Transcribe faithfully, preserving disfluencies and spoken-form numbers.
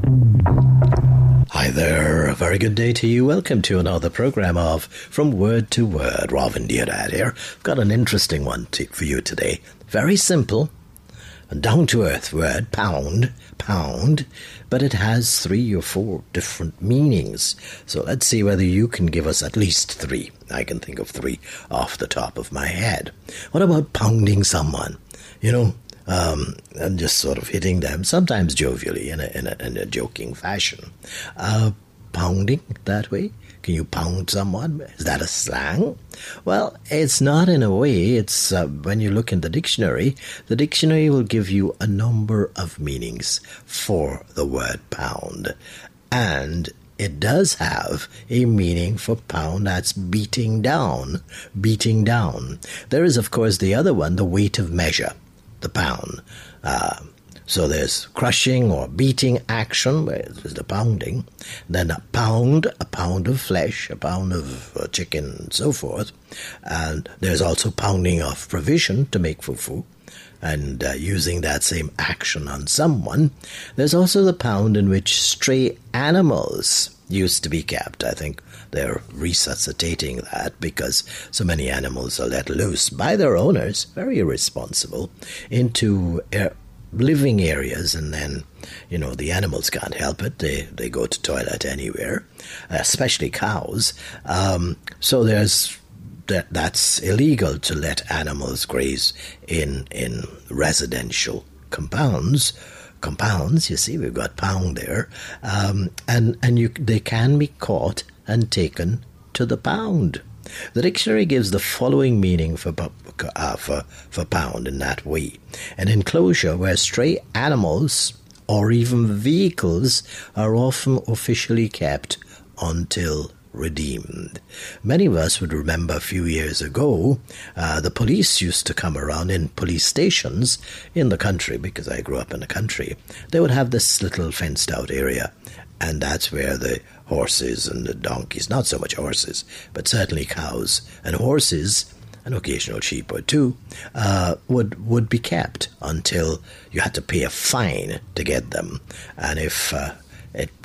Hi there, a very good day to you. Welcome to another program of From Word to Word. Robin Deodad here. I've got an interesting one to, for you today. Very simple, a down-to-earth word, pound, pound, but it has three or four different meanings. So let's see whether you can give us at least three. I can think of three off the top of my head. What about pounding someone? You know, Um, and just sort of hitting them, sometimes jovially, in a, in a, in a joking fashion. Uh, pounding that way? Can you pound someone? Is that a slang? Well, it's not in a way. It's uh, when you look in the dictionary, the dictionary will give you a number of meanings for the word pound. And it does have a meaning for pound, that's beating down, beating down. There is, of course, the other one, the weight of measure. The pound. Uh, so there's crushing or beating action, where there's the pounding. Then a pound, a pound of flesh, a pound of uh, chicken, and so forth. And there's also pounding of provision to make fufu, and uh, using that same action on someone. There's also the pound in which stray animals used to be kept. I think they're resuscitating that because so many animals are let loose by their owners, very irresponsible, into air, living areas, and then, you know, the animals can't help it. They they go to toilet anywhere, especially cows. Um, so there's that that's illegal to let animals graze in in residential compounds. Compounds, you see, we've got pound there, um, and and you they can be caught and taken to the pound. The dictionary gives the following meaning for uh, for for pound in that way: an enclosure where stray animals or even vehicles are often officially kept until redeemed. Many of us would remember a few years ago, uh, the police used to come around in police stations in the country, because I grew up in the country. They would have this little fenced out area, and that's where the horses and the donkeys, not so much horses, but certainly cows and horses, and occasional sheep or two, uh, would would be kept until you had to pay a fine to get them. And if uh, it